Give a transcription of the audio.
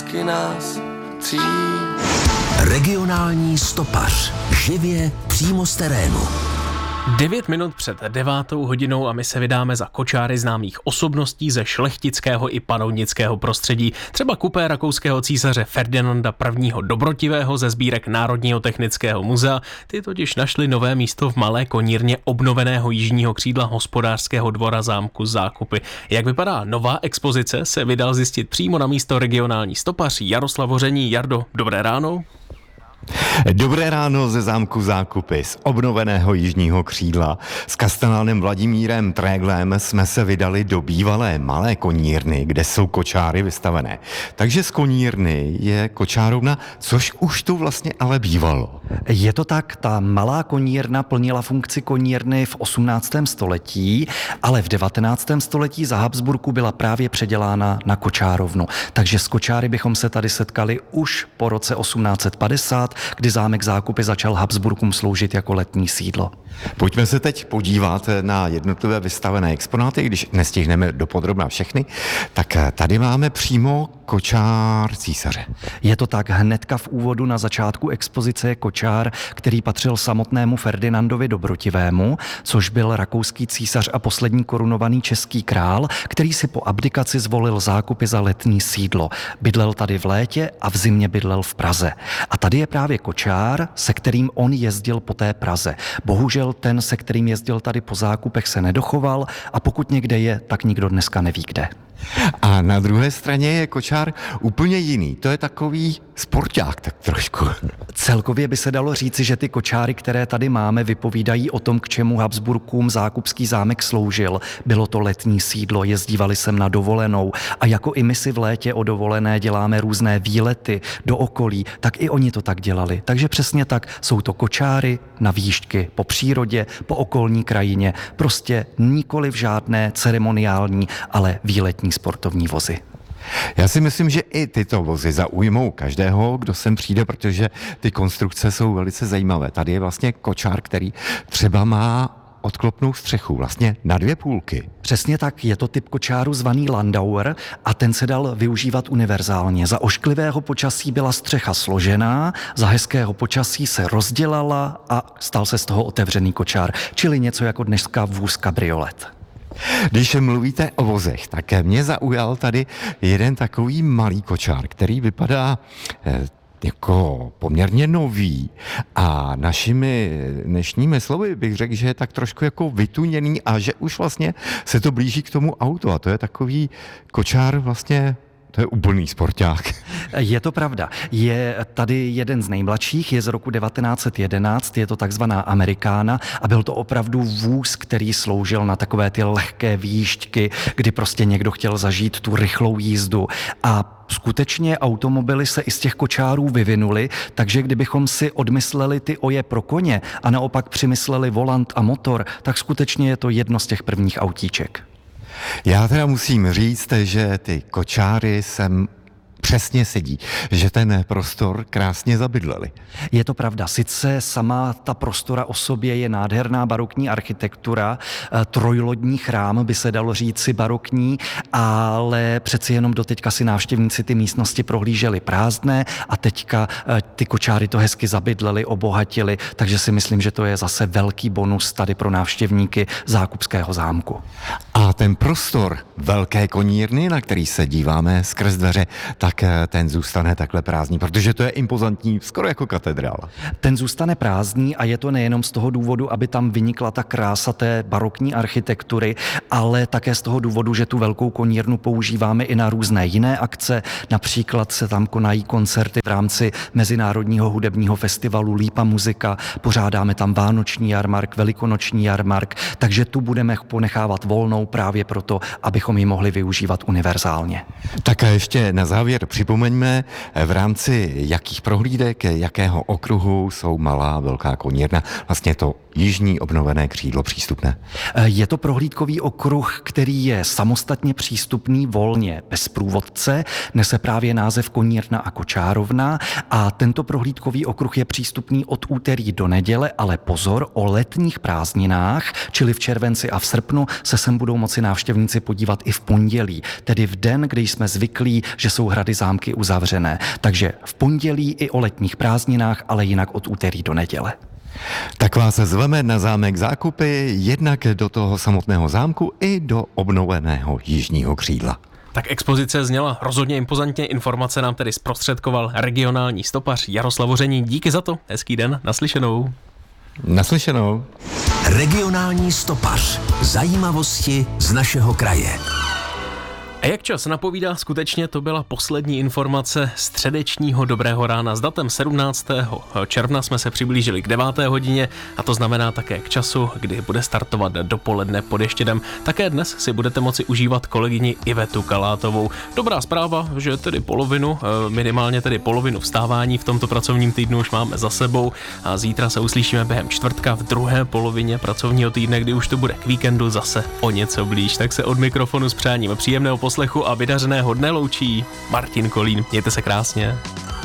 lásky nás tří. Regionální stopař. Živě přímo z terénu. 9 minut před 9. hodinou a my se vydáme za kočáry známých osobností ze šlechtického i panovnického prostředí. Třeba kupé rakouského císaře Ferdinanda I. Dobrotivého ze sbírek Národního technického muzea. Ty totiž našli nové místo v Malé konírně obnoveného jižního křídla hospodářského dvora zámku Zákupy. Jak vypadá nová expozice, se vydal zjistit přímo na místo regionální stopař Jaroslav Hoření. Jardo, dobré ráno. Dobré ráno ze zámku Zákupy, z obnoveného jižního křídla. S kastelánem Vladimírem Tréglem jsme se vydali do bývalé Malé konírny, kde jsou kočáry vystavené. Takže z konírny je kočárovna, což už tu vlastně ale bývalo. Je to tak, ta Malá konírna plnila funkci konírny v 18. století, ale v 19. století za Habsburku byla právě předělána na kočárovnu. Takže s kočáry bychom se tady setkali už po roce 1850, kdy zámek Zákupy začal Habsburkům sloužit jako letní sídlo. Pojďme se teď podívat na jednotlivé vystavené exponáty, když nestihneme dopodrobna všechny, tak tady máme přímo kočár císaře. Je to tak, hnedka v úvodu na začátku expozice je kočár, který patřil samotnému Ferdinandovi Dobrotivému, což byl rakouský císař a poslední korunovaný český král, který si po abdikaci zvolil Zákupy za letní sídlo. Bydlel tady v létě a v zimě bydlel v Praze. A tady je právě kočár, se kterým on jezdil po té Praze. Bohužel ten, se kterým jezdil tady po Zákupech, se nedochoval a pokud někde je, tak nikdo dneska neví kde. A na druhé straně je kočár úplně jiný. To je takový sporták tak trošku. Celkově by se dalo říci, že ty kočáry, které tady máme, vypovídají o tom, k čemu Habsburkům Zákupský zámek sloužil. Bylo to letní sídlo, jezdívali sem na dovolenou a jako i my si v létě o dovolené děláme různé výlety do okolí, tak i oni to tak dělali. Takže přesně tak jsou to kočáry na výšťky po přírodě, po okolní krajině. Prostě nikoli v žádné ceremoniální, ale výletní sportovní vozy. Já si myslím, že i tyto vozy zaujmou každého, kdo sem přijde, protože ty konstrukce jsou velice zajímavé. Tady je vlastně kočár, který třeba má odklopnou střechu, vlastně na 2 půlky. Přesně tak, je to typ kočáru zvaný Landauer a ten se dal využívat univerzálně. Za ošklivého počasí byla střecha složená, za hezkého počasí se rozdělala a stal se z toho otevřený kočár, čili něco jako dneska vůz kabriolet. Když mluvíte o vozech, tak mě zaujal tady jeden takový malý kočár, který vypadá jako poměrně nový a našimi dnešními slovy bych řekl, že je tak trošku jako vytuněný a že už vlastně se to blíží k tomu autu a to je takový kočár vlastně. To je úplný sporták. Je to pravda. Je tady jeden z nejmladších, je z roku 1911, je to takzvaná Amerikána a byl to opravdu vůz, který sloužil na takové ty lehké výjížďky, kdy prostě někdo chtěl zažít tu rychlou jízdu a skutečně automobily se i z těch kočárů vyvinuly, takže kdybychom si odmysleli ty oje pro koně a naopak přimysleli volant a motor, tak skutečně je to jedno z těch prvních autíček. Já teda musím říct, že ty kočáry sem přesně sedí, že ten prostor krásně zabydleli. Je to pravda, sice sama ta prostora o sobě je nádherná barokní architektura, trojlodní chrám by se dalo říci barokní, ale přeci jenom doteďka si návštěvníci ty místnosti prohlíželi prázdné a teďka ty kočáry to hezky zabydleli, obohatili, takže si myslím, že to je zase velký bonus tady pro návštěvníky Zákupského zámku. A ten prostor velké konírny, na který se díváme skrz dveře, tak ten zůstane takhle prázdný, protože to je impozantní, skoro jako katedrála. Ten zůstane prázdný a je to nejenom z toho důvodu, aby tam vynikla ta krása té barokní architektury, ale také z toho důvodu, že tu velkou konírnu používáme i na různé jiné akce. Například se tam konají koncerty v rámci Mezinárodního hudebního festivalu Lípa muzika, pořádáme tam vánoční jarmark, velikonoční jarmark, takže tu budeme ponechávat volnou právě proto, abychom ji mohli využívat univerzálně. Tak a ještě na závěr připomeňme, v rámci jakých prohlídek, jakého okruhu jsou Malá velká konírna, vlastně to jižní obnovené křídlo přístupné. Je to prohlídkový okruh, který je samostatně přístupný volně bez průvodce, nese právě název Konírna a kočárovna a tento prohlídkový okruh je přístupný od úterý do neděle, ale pozor, o letních prázdninách, čili v červenci a v srpnu, se sem budou moci návštěvníci podívat i v pondělí, tedy v den, kdy jsme zvyklí, že jsou hrady zahrady, zámky uzavřené. Takže v pondělí i o letních prázdninách, ale jinak od úterý do neděle. Tak vás zveme na zámek Zákupy, jednak do toho samotného zámku i do obnoveného jižního křídla. Tak expozice zněla rozhodně impozantně, informace nám tedy zprostředkoval regionální stopař Jaroslav Hoření. Díky za to, hezký den, naslyšenou. Naslyšenou. Regionální stopař. Zajímavosti z našeho kraje. A jak čas napovídá, skutečně to byla poslední informace středečního Dobrého rána. S datem 17. června jsme se přiblížili k 9. hodině a to znamená také k času, kdy bude startovat dopoledne pod Ještědem. Také dnes si budete moci užívat kolegyni Ivetu Kalátovou. Dobrá zpráva, že tedy minimálně tedy polovinu vstávání v tomto pracovním týdnu už máme za sebou a zítra se uslyšíme během čtvrtka v druhé polovině pracovního týdne, kdy už to bude k víkendu zase o něco blíž. Tak se od mikrofonu s přáním příjemného poslechu a vydařeného dne loučí Martin Kolín. Mějte se krásně.